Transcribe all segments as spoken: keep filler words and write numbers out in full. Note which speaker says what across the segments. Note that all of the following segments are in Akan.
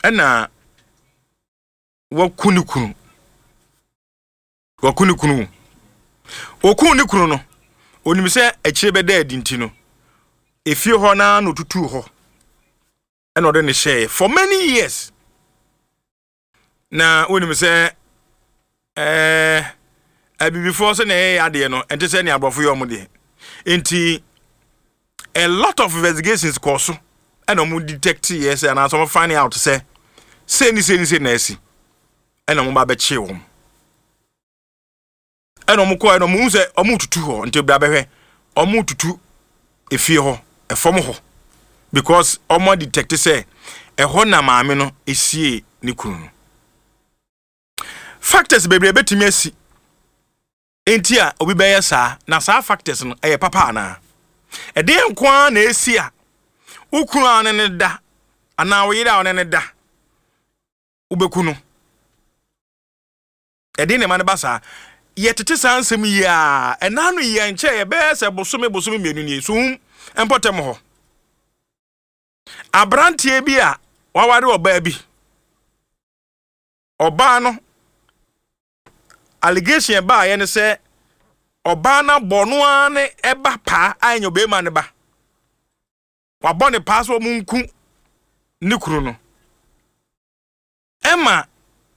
Speaker 1: ɛna wakunu kunu wakunu kunu okunu ni kunu no onim sɛ akyire bɛda adinti no efie hɔ na no tutu hɔ ɛna ɔde ne hyɛ for many years na onim sɛ eh abibifo so na ɛyɛ ade no ɛnte sɛ ne abrɔfo yɛ ɔmo de enti a lot of investigations kɔ so ɛna ɔmo detect yes and ɔmo find out sɛ sɛ ni sɛ ni sɛ na asi ɛna ɔmo ba bɛkye wɔm ɛna ɔmo kɔ ɛna ɔmo hu sɛ ɔmo tutu hɔ nti bra bɛhwɛ ɔmo tutu efie hɔ ɛfɔm hɔ because ɔmo detect sɛ ɛhɔ na maame no esie ne kunu no factors bebree betumi asi enti a obi bɛyɛ saa na saa factors no ɛyɛ papa ana ɛde nkoa na esi a ukunu ane ne da ana wo yira ane ne da ubekunu ɛde ne ma ne ba saa yɛtete saa nsɛm yi a ɛna no yɛ nkyɛ yɛ bɛɛ sɛ bosome bosome mienu nie so hum empɔtem hɔ abrantie bi a waware ɔbaa bi ɔbaa no allegation ba yɛ ne sɛ ɔbaa na bɔno ane ɛba pa anyo be ma ne ba wabɔ ne pa so munku ne kuru no ɛma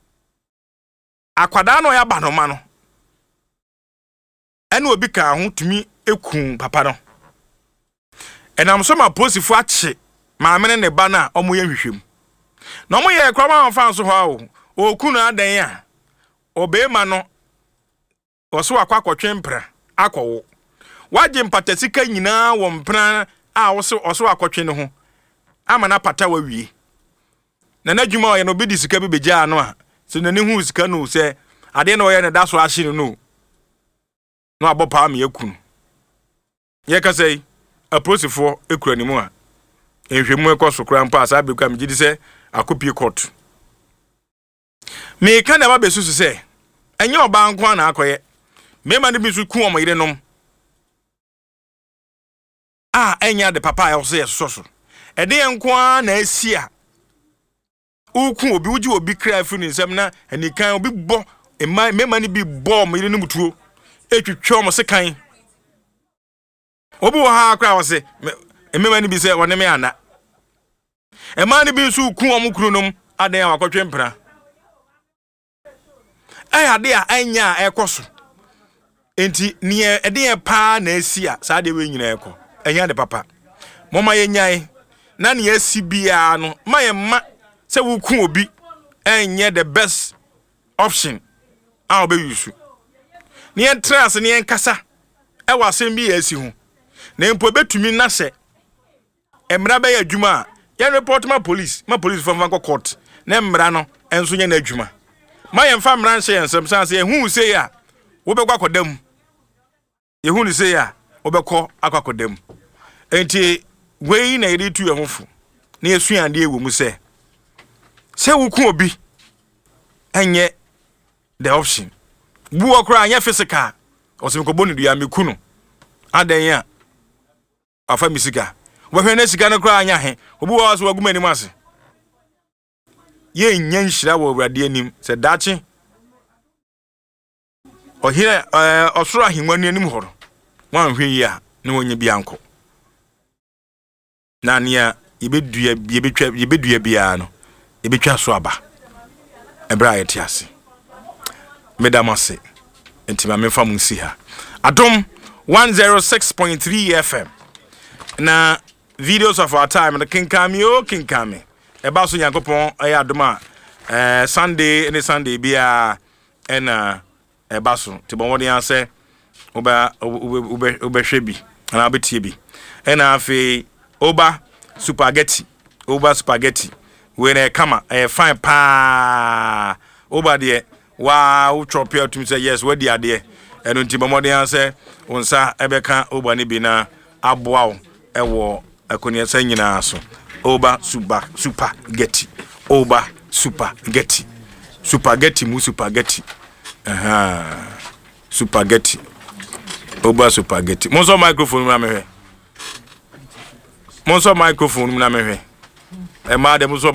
Speaker 1: akwada no ya ba no ma no ɛne obi ka ho tumi ekun papa no ɛnam so ma posifo akye maame ne ne ba na ɔmo yɛ hwehwem na ɔmo yɛ krama amfa so hɔ o okunu adan a obema no wɔso akwakɔtwe mpra akɔwo waje mpatasika nyinaa wɔ mpra a wɔso ɔso akɔtwe ne ho ama na pata wawie na n'adwuma ɔyɛ no bi di sika bi begya no a so na ne hu sika no sɛ ade na ɔyɛ ne da so ahye no no no abɔpa am yakunu yɛ ka sɛ aposifo ekura ne mu a ehwemu ekɔso kura mpa asa bekwa mgidi sɛ akopie court me ka na ba besusu sɛ enye oba nko na akɔyɛ mema ne bi so ku omo yire nom ah enya de papa ya so yesoso e de nko na asia uku obi uji obi kra afi ni nsam na anikan obi bɔ mema ne bi bɔ omo yire no mutuo etwetwe omo se kan obi wo ha akra wo se mema ne bi se wone me ana e ma ne bi so ku omo kru nom adan akɔtwe mpra ay ade a anya ekoso enti ne ede pa na asi a saa de we nyina ekɔ enya de papa moma yenyae na ne asi bia no ma ye ma se wo ku obi enye the best option a obe yusu ne entrance ne enkasa e wasem bi asi ho na empo betumi na se emra be ya adwuma ya report ma police ma police from van court na emra no enso nya na adwuma ma ye mfa mra nhyɛ nsɛm sanse ehu se ya wo be kwakodam ehu ni se ya wo be kɔ akwakodam enti wei na yede tu ehofo na yesuande ewo mu sɛ sɛ wo ku obi enye the option bu okra anya physical osim ko bonu dua meku no adan ya afa misika wo hwɛ na sika no kra anya he obi wo so waguma ni mase ye nya nhyira wo awurade anim se dache ohira osoro ahemwanu anim horo wan hwe yi a ne wonye bia nko na nia yebedua yebetwa yebedua bia no yebetwa so aba ebra yete ase medamase entima memfa mu si ha adom one oh six point three F M na videos of our time the king kami o king kami eba so yankopon aya adoma eh Sunday any Sunday bia ena eba so ti bon wodi anse oba oba oba hwebi na abetie bi ena afi oba spaghetti oba spaghetti we na kama eh fine pa oba de wa wo chop out to say yes we di ade eno ti bon wodi anse onsa ebeka oba ne bi na aboa wo ewo akonia san nyina so oba super super getty oba super getty spaghetti mu spaghetti aha spaghetti oba spaghetti monso microphone mu na mehwe monso microphone mu na mehwe e ma de monso